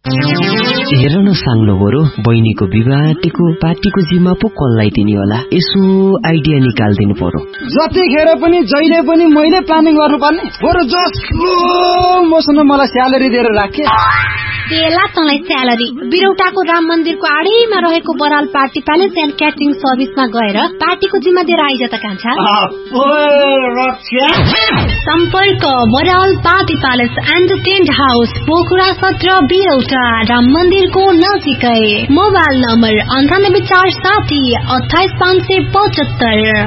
हेर न साङ्लो बरु बहिनीको विवाहको पार्टीको जिम्मा पो कसलाई दिने होला, यसो आइडिया निकाल्दिनु पर्यो। जतिखेर पनि जहिले पनि मैले प्लानिङ गर्नुपर्ने, बरु जसलो मसँग मलाई स्यालेरी दिएर राखे। बेला तँलाई स्यालेरी बिरौटाको राम मन्दिरको आडैमा रहेको Baral party palace and catering सर्भिसमा गएर पार्टीको जिम्मा दिएर आइज त कान्छा। सम्पर्क Baral party palace and tent house, Pokhara 17 बिरौटा, Ram मन्दिरको नजिकै। Mobile number 9847 28575,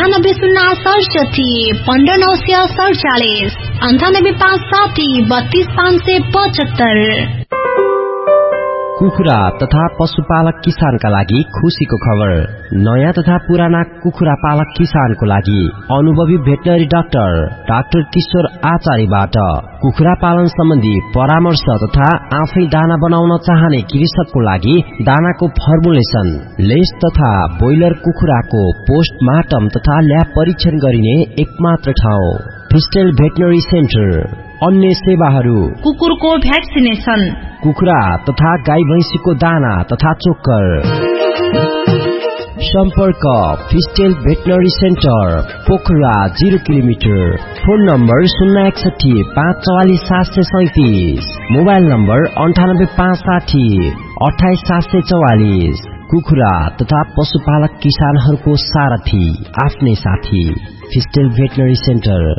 9806 15947, 9857 32575। कुखुरा तथा पशुपालक किसानका लागि खुशीको खबर। नयाँ तथा पुराना कुखुरा पालक किसानको लागि अनुभवी भेटनरी डाक्टर किशोर आचार्यबाट कुखुरा पालन सम्बन्धी परामर्श तथा आफै दाना बनाउन चाहने कृषकको लागि दानाको फर्मुलेसन, लेस तथा ब्रोइलर कुखुराको पोस्टमार्टम तथा ल्याब परीक्षण गरिने एकमात्र ठाउँ फिस्टेल भेटनरी सेन्टर। अन्य सेवाहरू कुकुरको भ्याक्सिनेसन, कुखुरा तथा गाई भैंसीको दाना तथा चोक्कर। सम्पर्क फिस्टेल veterinary centre, Pokhara 0 kilometre. Phone number 061 544 737, mobile number 98 560 28 744। कुखुरा तथा पशुपालक किसानहरूको सारथी, आफ्नै साथी, फिस्टेल भेटनरी सेन्टर।